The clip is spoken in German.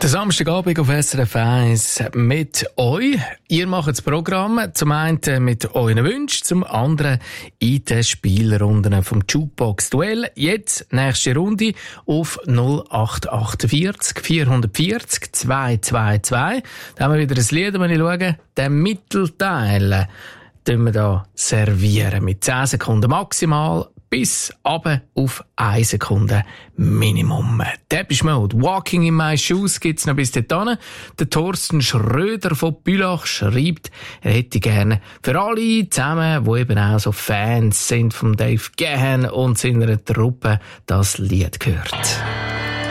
Der Samstagabend auf SRF 1 mit euch. Ihr macht das Programm zum einen mit euren Wünschen, zum anderen in den Spielrunden vom Jukebox-Duell. Jetzt, nächste Runde auf 0848 440 222. Da haben wir wieder ein Lied, wenn ich schaue. Den Mittelteil wir da servieren mit 10 Sekunden maximal bis runter auf 1 Sekunde Minimum. Depeche Mode, Walking in My Shoes gibt's noch bis dahin. Der Thorsten Schröder von Bülach schreibt, er hätte gerne für alle zusammen, die eben auch so Fans sind von Dave Gahan und seiner Truppe, das Lied gehört.